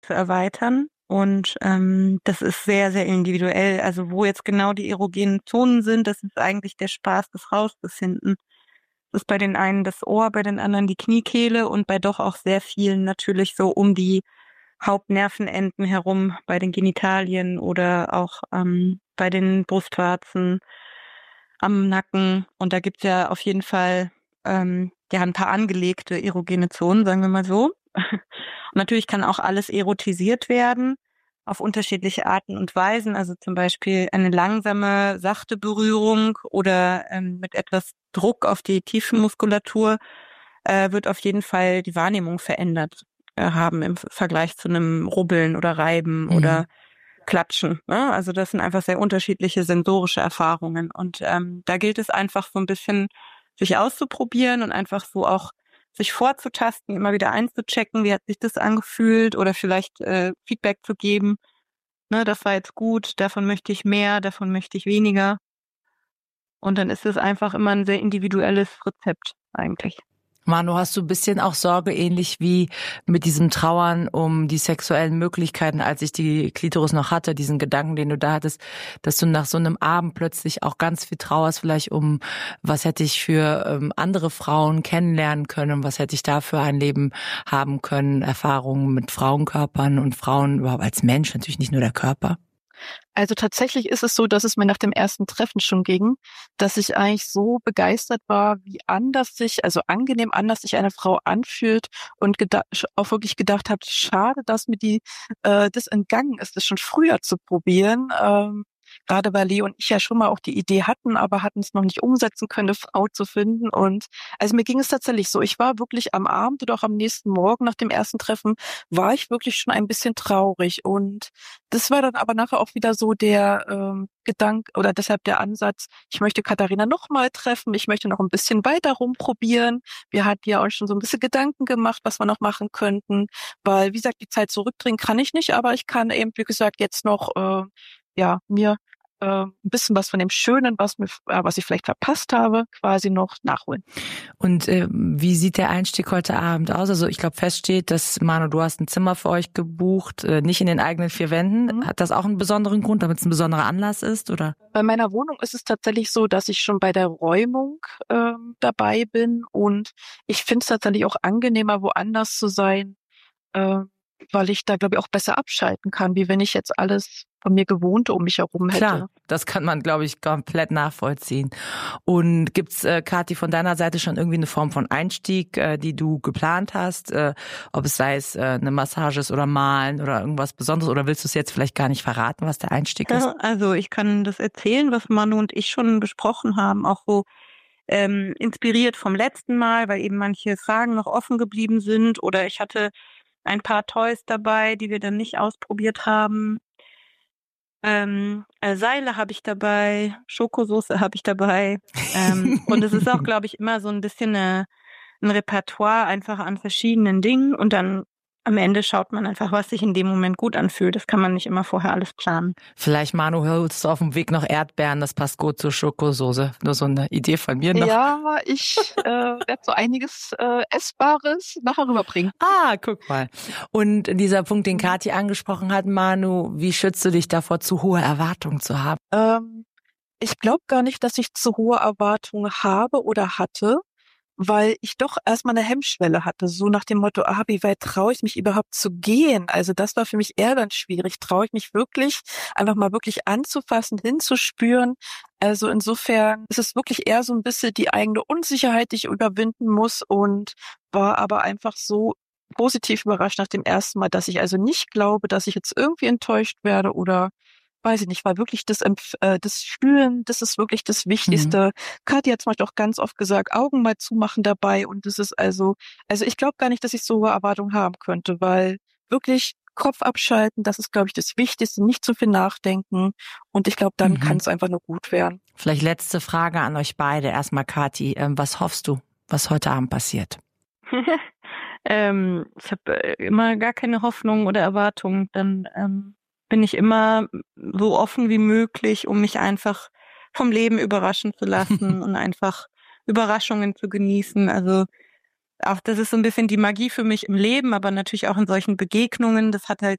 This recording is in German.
zu erweitern. Und das ist sehr, sehr individuell. Also wo jetzt genau die erogenen Zonen sind, das ist eigentlich der Spaß des Rausbefinden. Das ist bei den einen das Ohr, bei den anderen die Kniekehle und bei doch auch sehr vielen natürlich so um die Hauptnervenenden herum, bei den Genitalien oder auch bei den Brustwarzen, am Nacken. Und da gibt's ja auf jeden Fall ja ein paar angelegte erogene Zonen, sagen wir mal so. Und natürlich kann auch alles erotisiert werden auf unterschiedliche Arten und Weisen. Also zum Beispiel eine langsame, sachte Berührung oder mit etwas Druck auf die Tiefenmuskulatur wird auf jeden Fall die Wahrnehmung verändert haben im Vergleich zu einem Rubbeln oder Reiben oder Klatschen. Ne? Also das sind einfach sehr unterschiedliche sensorische Erfahrungen. Und da gilt es einfach so ein bisschen sich auszuprobieren und einfach so auch sich vorzutasten, immer wieder einzuchecken, wie hat sich das angefühlt oder vielleicht Feedback zu geben. Ne, das war jetzt gut, davon möchte ich mehr, davon möchte ich weniger. Und dann ist es einfach immer ein sehr individuelles Rezept eigentlich. Manu, hast du ein bisschen auch Sorge, ähnlich wie mit diesem Trauern um die sexuellen Möglichkeiten, als ich die Klitoris noch hatte, diesen Gedanken, den du da hattest, dass du nach so einem Abend plötzlich auch ganz viel trauerst, vielleicht um, was hätte ich für andere Frauen kennenlernen können, was hätte ich da für ein Leben haben können, Erfahrungen mit Frauenkörpern und Frauen überhaupt als Mensch, natürlich nicht nur der Körper? Also tatsächlich ist es so, dass es mir nach dem ersten Treffen schon ging, dass ich eigentlich so begeistert war, wie anders sich, also angenehm anders sich eine Frau anfühlt und auch wirklich gedacht habe, schade, dass mir das entgangen ist, das schon früher zu probieren. Gerade weil Leo und ich ja schon mal auch die Idee hatten, aber hatten es noch nicht umsetzen können, eine Frau zu finden. Und also mir ging es tatsächlich so. Ich war wirklich am Abend oder auch am nächsten Morgen nach dem ersten Treffen, war ich wirklich schon ein bisschen traurig. Und das war dann aber nachher auch wieder so der Gedanke oder deshalb der Ansatz, ich möchte Katharina noch mal treffen, ich möchte noch ein bisschen weiter rumprobieren. Wir hatten ja auch schon so ein bisschen Gedanken gemacht, was wir noch machen könnten, weil, wie gesagt, die Zeit zurückdrehen kann ich nicht, aber ich kann eben, wie gesagt, jetzt noch mir ein bisschen was von dem Schönen, was ich vielleicht verpasst habe, quasi noch nachholen. Und wie sieht der Einstieg heute Abend aus? Also ich glaube, fest steht, dass, Manu, du hast ein Zimmer für euch gebucht, nicht in den eigenen vier Wänden. Hat das auch einen besonderen Grund, damit es ein besonderer Anlass ist, oder? Bei meiner Wohnung ist es tatsächlich so, dass ich schon bei der Räumung dabei bin und ich finde es tatsächlich auch angenehmer, woanders zu sein, weil ich da, glaube ich, auch besser abschalten kann, wie wenn ich jetzt alles von mir Gewohnte um mich herum hätte. Klar, das kann man, glaube ich, komplett nachvollziehen. Und gibt's, Kathi, von deiner Seite schon irgendwie eine Form von Einstieg, die du geplant hast? Ob es sei es eine Massage ist oder Malen oder irgendwas Besonderes? Oder willst du es jetzt vielleicht gar nicht verraten, was der Einstieg ist? Also ich kann das erzählen, was Manu und ich schon besprochen haben, auch so inspiriert vom letzten Mal, weil eben manche Fragen noch offen geblieben sind oder ich hatte ein paar Toys dabei, die wir dann nicht ausprobiert haben. Seile habe ich dabei, Schokosoße habe ich dabei. Und es ist auch, glaube ich, immer so ein bisschen ein Repertoire einfach an verschiedenen Dingen. Und dann am Ende schaut man einfach, was sich in dem Moment gut anfühlt. Das kann man nicht immer vorher alles planen. Vielleicht, Manu, holst du auf dem Weg noch Erdbeeren, das passt gut zur Schokosoße. Nur so eine Idee von mir noch. Ja, ich werde so einiges Essbares nachher rüberbringen. Ah, guck mal. Und dieser Punkt, den Kathi angesprochen hat, Manu, wie schützt du dich davor, zu hohe Erwartungen zu haben? Ich glaube gar nicht, dass ich zu hohe Erwartungen habe oder hatte, weil ich doch erstmal eine Hemmschwelle hatte, so nach dem Motto, wie weit traue ich mich überhaupt zu gehen? Also das war für mich eher dann schwierig. Traue ich mich wirklich, einfach mal wirklich anzufassen, hinzuspüren? Also insofern ist es wirklich eher so ein bisschen die eigene Unsicherheit, die ich überwinden muss und war aber einfach so positiv überrascht nach dem ersten Mal, dass ich also nicht glaube, dass ich jetzt irgendwie enttäuscht werde oder weiß ich nicht, weil wirklich das Spüren, das ist wirklich das Wichtigste. Kathi hat zum Beispiel auch ganz oft gesagt, Augen mal zumachen dabei und das ist also ich glaube gar nicht, dass ich so hohe Erwartungen haben könnte, weil wirklich Kopf abschalten, das ist, glaube ich, das Wichtigste, nicht zu viel nachdenken und ich glaube, dann kann es einfach nur gut werden. Vielleicht letzte Frage an euch beide. Erstmal Kathi, was hoffst du, was heute Abend passiert? Ich habe immer gar keine Hoffnung oder Erwartung, dann bin ich immer so offen wie möglich, um mich einfach vom Leben überraschen zu lassen und einfach Überraschungen zu genießen. Also auch das ist so ein bisschen die Magie für mich im Leben, aber natürlich auch in solchen Begegnungen. Das hat halt